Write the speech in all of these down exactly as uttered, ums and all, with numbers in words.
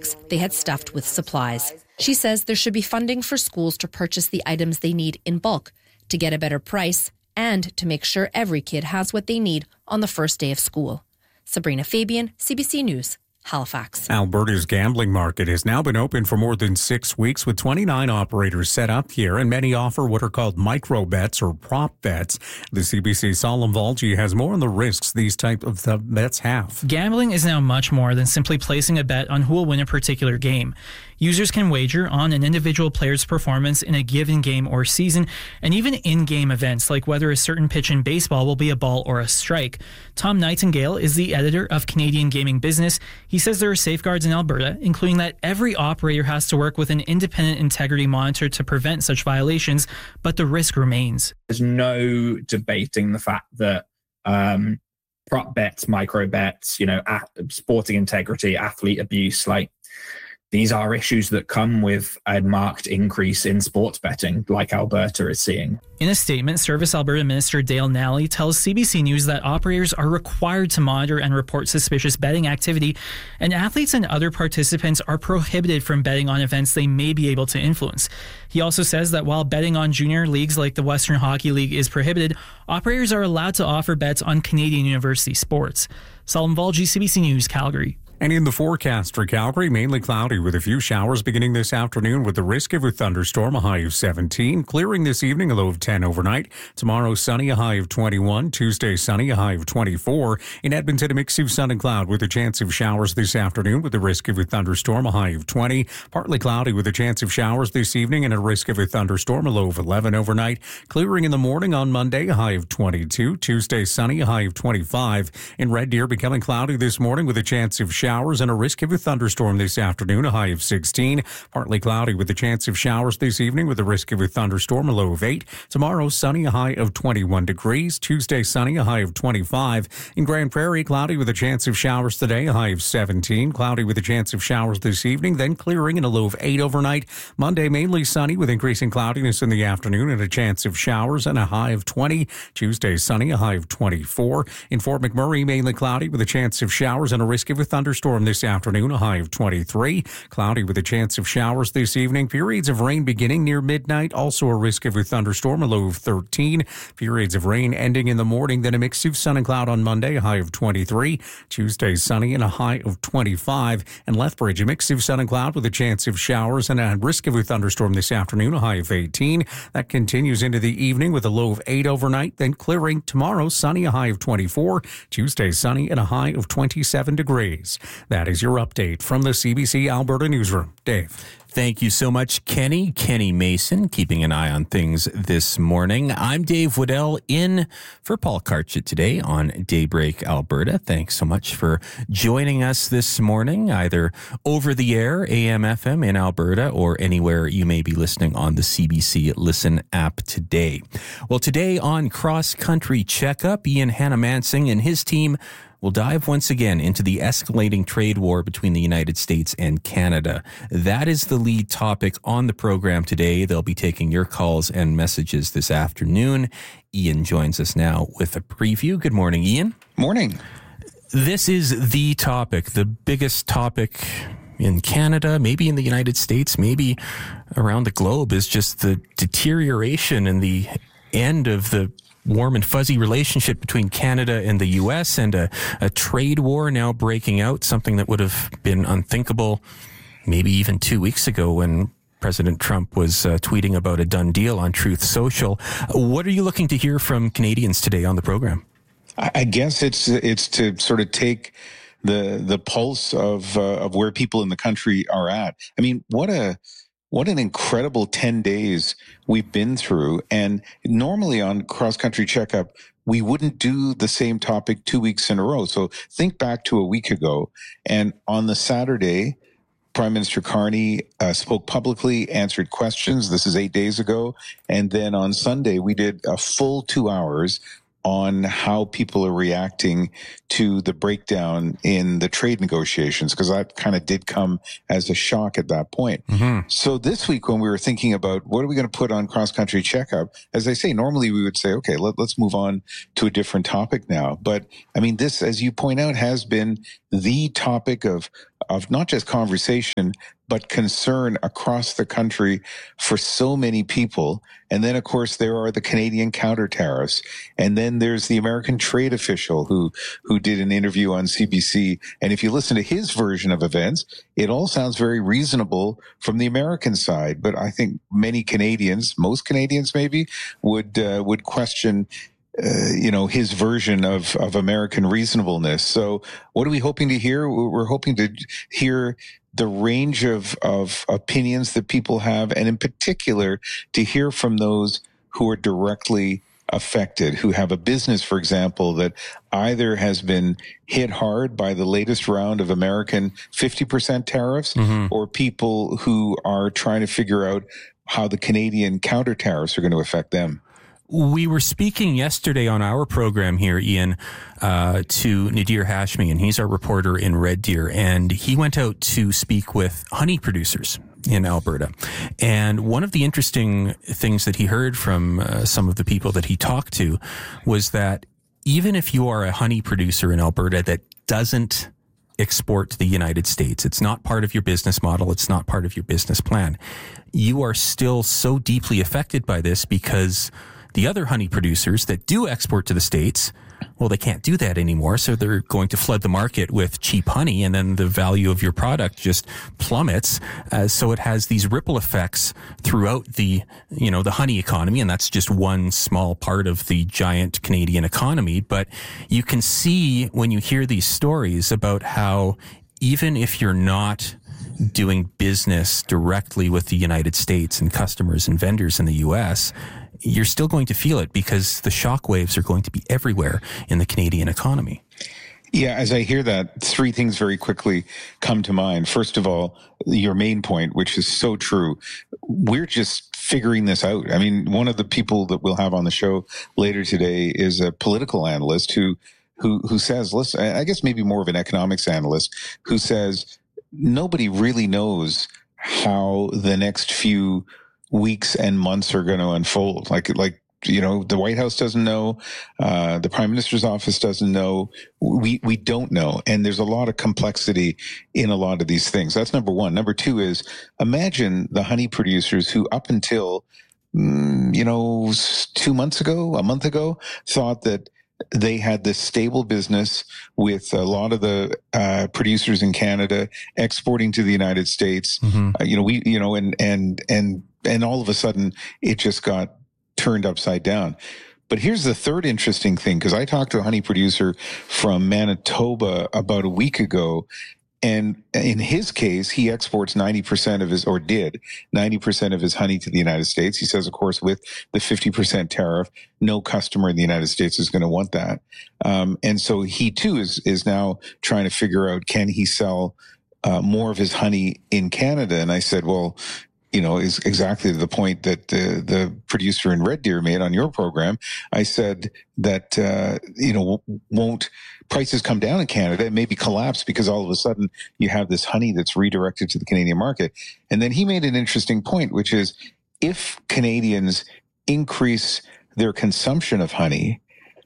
backpacks they had stuffed with supplies. She says there should be funding for schools to purchase the items they need in bulk, to get a better price, and to make sure every kid has what they need on the first day of school. Sabrina Fabian, C B C News, Halifax. Alberta's gambling market has now been open for more than six weeks with twenty-nine operators set up here, and many offer what are called micro bets or prop bets. The C B C's Salim Valji has more on the risks these type of the bets have. Gambling is now much more than simply placing a bet on who will win a particular game. Users can wager on an individual player's performance in a given game or season, and even in-game events like whether a certain pitch in baseball will be a ball or a strike. Tom Nightingale is the editor of Canadian Gaming Business. He says there are safeguards in Alberta, including that every operator has to work with an independent integrity monitor to prevent such violations, but the risk remains. There's no debating the fact that um, prop bets, micro bets, you know, sporting integrity, athlete abuse, like, these are issues that come with a marked increase in sports betting, like Alberta is seeing. In a statement, Service Alberta Minister Dale Nally tells C B C News that operators are required to monitor and report suspicious betting activity, and athletes and other participants are prohibited from betting on events they may be able to influence. He also says that while betting on junior leagues like the Western Hockey League is prohibited, operators are allowed to offer bets on Canadian university sports. Salim Valji, C B C News, Calgary. And in the forecast for Calgary, mainly cloudy with a few showers beginning this afternoon with the risk of a thunderstorm, a high of seventeen. Clearing this evening, a low of ten overnight. Tomorrow, sunny, a high of twenty-one. Tuesday, sunny, a high of twenty-four. In Edmonton, a mix of sun and cloud with a chance of showers this afternoon with the risk of a thunderstorm, a high of twenty. Partly cloudy with a chance of showers this evening and a risk of a thunderstorm, a low of eleven overnight. Clearing in the morning on Monday, a high of twenty-two. Tuesday, sunny, a high of twenty-five. In Red Deer, becoming cloudy this morning with a chance of showers. Showers and a risk of a thunderstorm this afternoon, a high of sixteen. Partly cloudy with a chance of showers this evening with a risk of a thunderstorm, a low of eight. Tomorrow, sunny, a high of twenty-one degrees. Tuesday, sunny, a high of twenty-five. In Grand Prairie, cloudy with a chance of showers today, a high of seventeen. Cloudy with a chance of showers this evening, then clearing and a low of eight overnight. Monday, mainly sunny with increasing cloudiness in the afternoon and a chance of showers and a high of twenty. Tuesday, sunny, a high of twenty-four. In Fort McMurray, mainly cloudy with a chance of showers and a risk of a thunderstorm this afternoon, a high of twenty-three. Cloudy with a chance of showers this evening. Periods of rain beginning near midnight. Also a risk of a thunderstorm, a low of thirteen. Periods of rain ending in the morning. Then a mix of sun and cloud on Monday, a high of twenty-three. Tuesday, sunny and a high of twenty-five. And Lethbridge, a mix of sun and cloud with a chance of showers and a risk of a thunderstorm this afternoon, a high of eighteen. That continues into the evening with a low of eight overnight. Then clearing tomorrow, sunny, a high of twenty-four. Tuesday, sunny and a high of twenty-seven degrees. That is your update from the C B C Alberta Newsroom. Dave. Thank you so much, Kenny. Kenny Mason, keeping an eye on things this morning. I'm Dave Waddell in for Paul Karchit today on Daybreak Alberta. Thanks so much for joining us this morning, either over the air, A M F M in Alberta, or anywhere you may be listening on the C B C Listen app today. Well, today on Cross Country Checkup, Ian Hannah-Mansing and his team will dive once again into the escalating trade war between the United States and Canada. That is the lead topic on the program today. They'll be taking your calls and messages this afternoon. Ian joins us now with a preview. Good morning, Ian. Morning. This is the topic, the biggest topic in Canada, maybe in the United States, maybe around the globe, is just the deterioration and the end of the warm and fuzzy relationship between Canada and the U S, and a, a trade war now breaking out, something that would have been unthinkable maybe even two weeks ago when President Trump was uh, tweeting about a done deal on Truth Social. What are you looking to hear from Canadians today on the program? I guess it's it's to sort of take the the pulse of uh, of where people in the country are at. I mean, what a What an incredible ten days we've been through. And normally on Cross Country Checkup, we wouldn't do the same topic two weeks in a row. So think back to a week ago. And on the Saturday, Prime Minister Carney uh, spoke publicly, answered questions. This is eight days ago. And then on Sunday, we did a full two hours on how people are reacting to the breakdown in the trade negotiations, because that kind of did come as a shock at that point. Mm-hmm. So this week, when we were thinking about what are we going to put on Cross Country Checkup, as I say, normally we would say, okay, let, let's move on to a different topic now. But I mean, this, as you point out, has been the topic of of not just conversation, but concern across the country for so many people. And then, of course, there are the Canadian counter tariffs. And then there's the American trade official who, who did an interview on C B C. And if you listen to his version of events, it all sounds very reasonable from the American side. But I think many Canadians, most Canadians maybe, would, uh, would question Uh, you know, his version of, of American reasonableness. So what are we hoping to hear? We're hoping to hear the range of, of opinions that people have, and in particular, to hear from those who are directly affected, who have a business, for example, that either has been hit hard by the latest round of American fifty percent tariffs, mm-hmm. or people who are trying to figure out how the Canadian counter tariffs are going to affect them. We were speaking yesterday on our program here, Ian, uh, to Nadir Hashmi, and he's our reporter in Red Deer, and he went out to speak with honey producers in Alberta. And one of the interesting things that he heard from uh, some of the people that he talked to was that even if you are a honey producer in Alberta that doesn't export to the United States, it's not part of your business model, it's not part of your business plan, you are still so deeply affected by this because the other honey producers that do export to the States, well, they can't do that anymore. So they're going to flood the market with cheap honey, and then the value of your product just plummets. Uh, so it has these ripple effects throughout the, you know, the honey economy. And that's just one small part of the giant Canadian economy. But you can see when you hear these stories about how even if you're not doing business directly with the United States and customers and vendors in the U S, you're still going to feel it because the shock waves are going to be everywhere in the Canadian economy. Yeah, as I hear that, three things very quickly come to mind. First of all, your main point, which is so true. We're just figuring this out. I mean, one of the people that we'll have on the show later today is a political analyst who who who says, listen, I guess maybe more of an economics analyst, who says nobody really knows how the next few weeks and months are going to unfold. Like, like, you know, the White House doesn't know, uh, the Prime Minister's office doesn't know. We, we don't know. And there's a lot of complexity in a lot of these things. That's number one. Number two is imagine the honey producers who up until, mm, you know, two months ago, a month ago, thought that they had this stable business with a lot of the uh, producers in Canada exporting to the United States. Mm-hmm. Uh, you know, we, you know, and, and, and, and all of a sudden it just got turned upside down. But here's the third interesting thing, because I talked to a honey producer from Manitoba about a week ago, and in his case, he exports ninety percent of his, or did, ninety percent of his honey to the United States. He says, of course, with the fifty percent tariff, no customer in the United States is going to want that. Um, and so he too is, is now trying to figure out, can he sell uh, more of his honey in Canada? And I said, well, you know, is exactly the point that the, the producer in Red Deer made on your program. I said that, uh, you know, won't prices come down in Canada and maybe collapse because all of a sudden you have this honey that's redirected to the Canadian market. And then he made an interesting point, which is if Canadians increase their consumption of honey,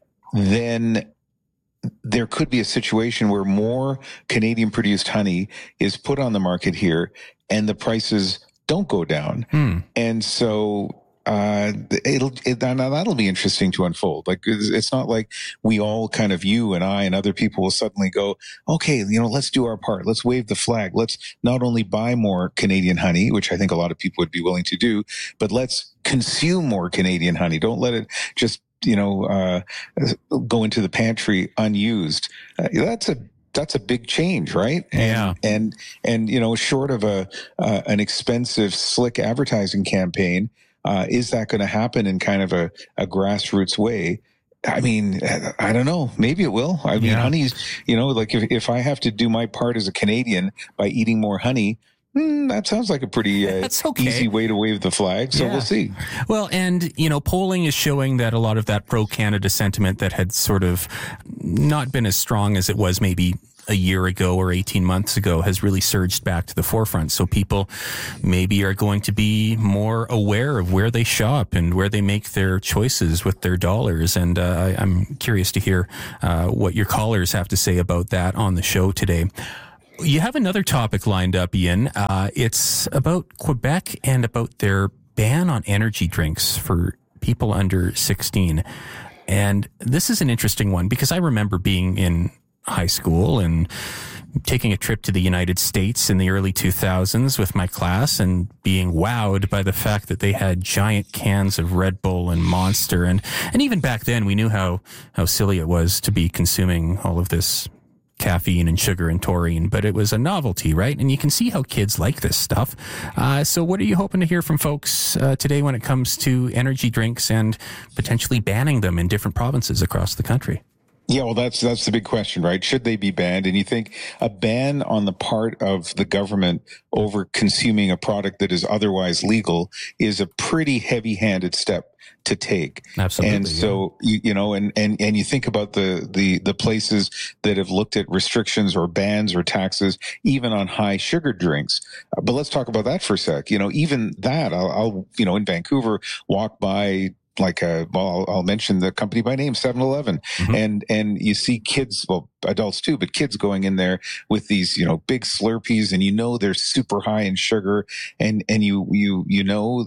then there could be a situation where more Canadian produced honey is put on the market here and the prices don't go down. Hmm. And so uh, it'll, it, now that'll be interesting to unfold. Like, it's, it's not like we all kind of, you and I and other people will suddenly go, okay, you know, let's do our part. Let's wave the flag. Let's not only buy more Canadian honey, which I think a lot of people would be willing to do, but let's consume more Canadian honey. Don't let it just, you know, uh, go into the pantry unused. Uh, that's a, That's a big change, right? Yeah. And, and, and, you know, short of a, uh, an expensive, slick advertising campaign, uh, is that going to happen in kind of a, a grassroots way? I mean, I don't know. Maybe it will. I mean, yeah. honey's, you know, like if, if I have to do my part as a Canadian by eating more honey, Mm, that sounds like a pretty uh, okay. easy way to wave the flag. So yeah. we'll see. Well, and, you know, polling is showing that a lot of that pro-Canada sentiment that had sort of not been as strong as it was maybe a year ago or eighteen months ago has really surged back to the forefront. So people maybe are going to be more aware of where they shop and where they make their choices with their dollars. And uh, I'm curious to hear uh, what your callers have to say about that on the show today. you have another topic lined up, Ian. Uh, it's about Quebec and about their ban on energy drinks for people under sixteen. And this is an interesting one because I remember being in high school and taking a trip to the United States in the early two thousands with my class and being wowed by the fact that they had giant cans of Red Bull and Monster. And, and even back then, we knew how, how silly it was to be consuming all of this caffeine and sugar and taurine, but it was a novelty, right? And you can see how kids like this stuff. Uh, so what are you hoping to hear from folks uh, today when it comes to energy drinks and potentially banning them in different provinces across the country? Yeah, well, that's that's the big question, right? Should they be banned? And you think a ban on the part of the government over consuming a product that is otherwise legal is a pretty heavy-handed step to take. Absolutely. And so, yeah. you, you know, and, and, and you think about the, the, the places that have looked at restrictions or bans or taxes, even on high sugar drinks. Uh, but let's talk about that for a sec. You know, even that, I'll, I'll you know, in Vancouver, walk by like a, well, I'll, I'll mention the company by name, seven eleven. Mm-hmm. And, and you see kids, well, adults too, but kids going in there with these, you know, big Slurpees, and you know, they're super high in sugar. And, and you, you, you know,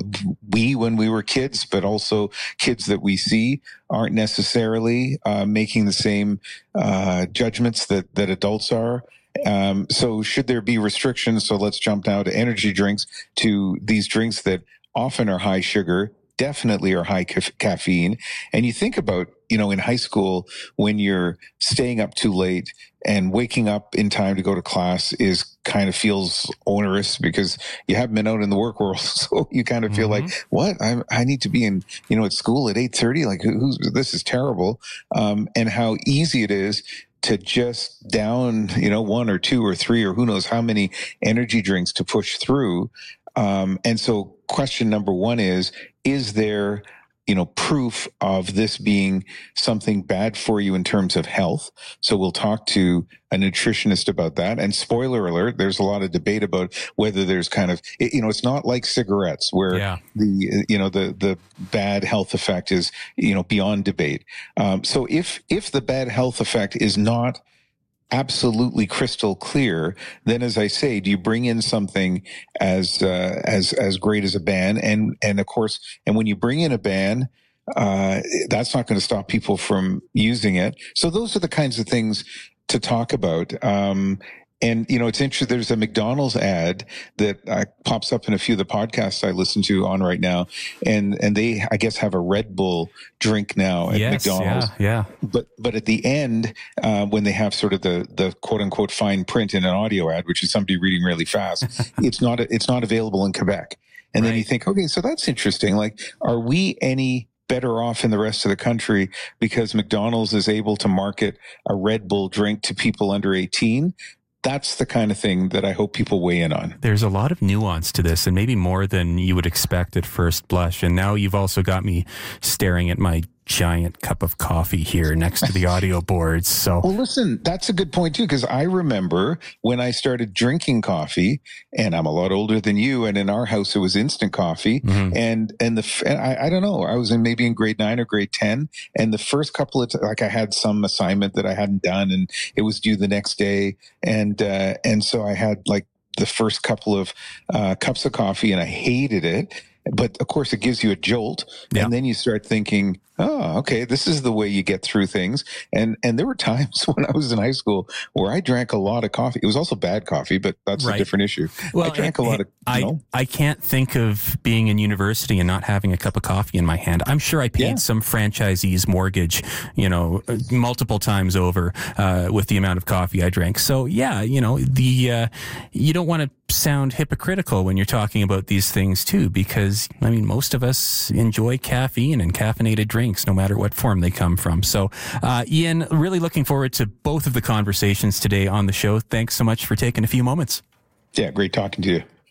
we, when we were kids, but also kids that we see aren't necessarily, uh, making the same, uh, judgments that, that adults are. Um, so should there be restrictions? So let's jump now to energy drinks, to these drinks that often are high sugar, definitely are high ca- caffeine. And you think about, you know, in high school, when you're staying up too late and waking up in time to go to class is kind of feels onerous because you haven't been out in the work world. So you kind of mm-hmm. feel like, what? I I need to be in, you know, at school at eight thirty. Like, who's, this is terrible. Um, and how easy it is to just down, you know, one or two or three or who knows how many energy drinks to push through. Um, and so question number one is, is there, you know, proof of this being something bad for you in terms of health? So we'll talk to a nutritionist about that. And spoiler alert, there's a lot of debate about whether there's kind of, you know, it's not like cigarettes where yeah. the, you know, the, the bad health effect is, you know, beyond debate. Um, so if, if the bad health effect is not absolutely crystal clear, then as I say, do you bring in something as uh, as as great as a ban? And and of course, and when you bring in a ban, uh, that's not going to stop people from using it. So those are the kinds of things to talk about. Um, And, you know, it's interesting. There's a McDonald's ad that uh, pops up in a few of the podcasts I listen to on right now. And, and they, I guess, have a Red Bull drink now at yes, McDonald's. Yeah, yeah. But, but at the end, uh, when they have sort of the, the quote unquote fine print in an audio ad, which is somebody reading really fast, it's not, it's not available in Quebec. And right. then you think, okay, so that's interesting. Like, are we any better off in the rest of the country because McDonald's is able to market a Red Bull drink to people under eighteen? That's the kind of thing that I hope people weigh in on. There's a lot of nuance to this, and maybe more than you would expect at first blush. And now you've also got me staring at my giant cup of coffee here next to the audio boards. So, well, listen, that's a good point too, because I remember when I started drinking coffee, and I'm a lot older than you, and in our house it was instant coffee, mm-hmm. and and the and I, I don't know, I was in maybe in grade nine or grade ten, and the first couple of like I had some assignment that I hadn't done, and it was due the next day, and uh, and so I had like the first couple of uh, cups of coffee, and I hated it. But of course, it gives you a jolt, yeah. and then you start thinking, "Oh, okay, this is the way you get through things." And and there were times when I was in high school where I drank a lot of coffee. It was also bad coffee, but that's right. a different issue. Well, I drank a lot of. I you know, I can't think of being in university and not having a cup of coffee in my hand. I'm sure I paid yeah. some franchisee's mortgage, you know, multiple times over uh, with the amount of coffee I drank. So yeah, you know, the uh, you don't want to sound hypocritical when you're talking about these things too, because I mean, most of us enjoy caffeine and caffeinated drinks, no matter what form they come from. So, uh, Ian, really looking forward to both of the conversations today on the show. Thanks so much for taking a few moments. Yeah, great talking to you.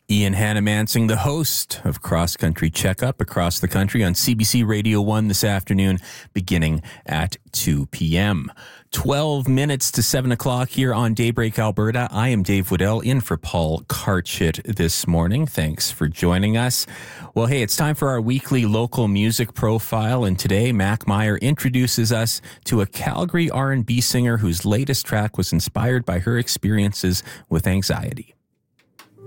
Ian Hannamansing, the host of Cross Country Checkup across the country on C B C Radio one this afternoon, beginning at two p.m. twelve minutes to seven o'clock here on Daybreak Alberta. I am Dave Woodell, in for Paul Karchit this morning. Thanks for joining us. Well, hey, it's time for our weekly local music profile, and today Mac Meyer introduces us to a Calgary R and B singer whose latest track was inspired by her experiences with anxiety.